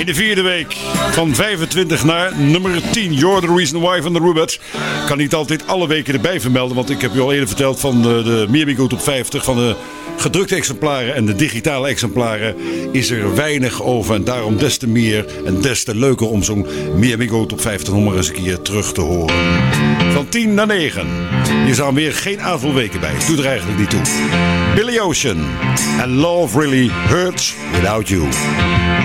In de vierde week van 25 naar nummer 10. You're the Reason Why van de Rubettes. Ik kan niet altijd alle weken erbij vermelden, want ik heb u al eerder verteld van de Miamigo Top 50. Van de gedrukte exemplaren en de digitale exemplaren is er weinig over. En daarom des te meer en des te leuker om zo'n Miamigo Top 50 nog maar eens een keer terug te horen. Van 10 naar 9. Je zou weer geen aantal weken bij. Het doet er eigenlijk niet toe. Billy Ocean. And Love Really Hurts Without You.